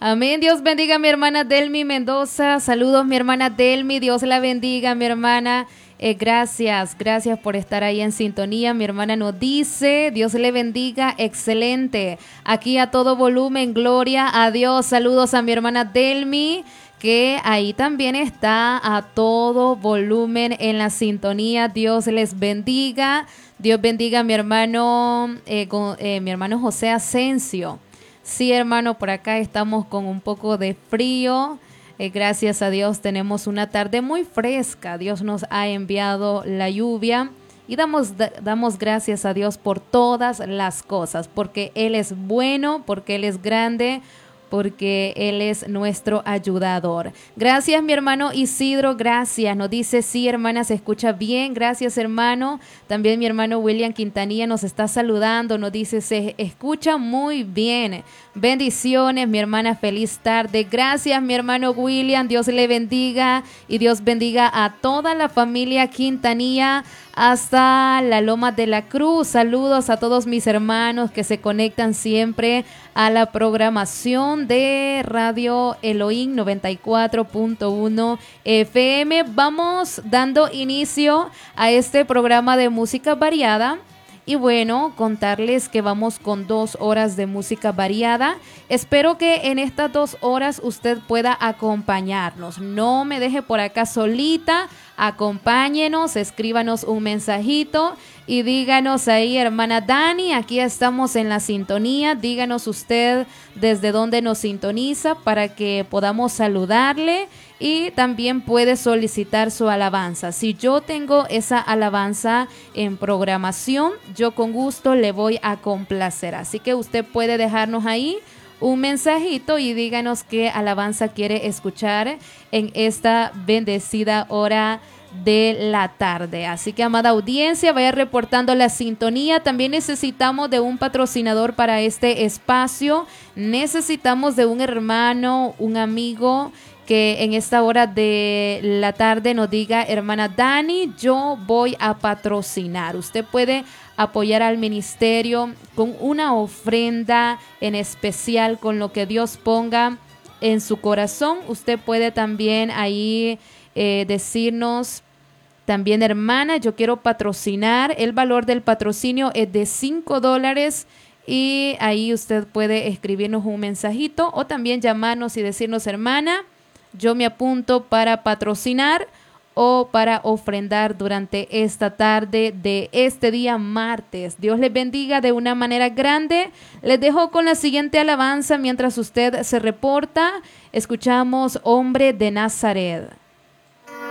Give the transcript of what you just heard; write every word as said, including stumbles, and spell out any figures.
Amén. Dios bendiga a mi hermana Delmi Mendoza. Saludos, mi hermana Delmi. Dios la bendiga, mi hermana. Eh, gracias, gracias por estar ahí en sintonía. Mi hermana nos dice, Dios le bendiga, excelente. Aquí a todo volumen, gloria a Dios. Saludos a mi hermana Delmi, que ahí también está a todo volumen en la sintonía. Dios les bendiga. Dios bendiga a mi hermano, eh, con, eh, mi hermano José Asensio. Sí, hermano, por acá estamos con un poco de frío. Eh, gracias a Dios tenemos una tarde muy fresca. Dios nos ha enviado la lluvia y damos, da, damos gracias a Dios por todas las cosas, porque Él es bueno, porque Él es grande, porque Él es nuestro ayudador. Gracias, mi hermano Isidro, gracias. Nos dice, sí, hermana, se escucha bien. Gracias, hermano. También mi hermano William Quintanilla nos está saludando. Nos dice, se escucha muy bien. Bendiciones, mi hermana, feliz tarde. Gracias, mi hermano William. Dios le bendiga y Dios bendiga a toda la familia Quintanilla hasta la Loma de la Cruz. Saludos a todos mis hermanos que se conectan siempre a la programación de Radio Elohim noventa y cuatro punto uno F M. Vamos dando inicio a este programa de música variada. Y bueno, contarles que vamos con dos horas de música variada. Espero que en estas dos horas usted pueda acompañarnos. No me deje por acá solita. Acompáñenos, escríbanos un mensajito y díganos ahí, hermana Dani, aquí estamos en la sintonía. Díganos usted desde dónde nos sintoniza para que podamos saludarle. Y también puede solicitar su alabanza. Si yo tengo esa alabanza en programación, yo con gusto le voy a complacer. Así que usted puede dejarnos ahí un mensajito y díganos qué alabanza quiere escuchar en esta bendecida hora de la tarde. Así que, amada audiencia, vaya reportando la sintonía. También necesitamos de un patrocinador para este espacio. Necesitamos de un hermano, un amigo que en esta hora de la tarde nos diga, hermana Dani, yo voy a patrocinar. Usted puede apoyar al ministerio con una ofrenda en especial, con lo que Dios ponga en su corazón. Usted puede también ahí eh, decirnos, también, hermana, yo quiero patrocinar. El valor del patrocinio es de cinco dólares. Y ahí usted puede escribirnos un mensajito o también llamarnos y decirnos, hermana, yo me apunto para patrocinar o para ofrendar durante esta tarde de este día martes. Dios les bendiga de una manera grande. Les dejo con la siguiente alabanza mientras usted se reporta. Escuchamos Hombre de Nazaret.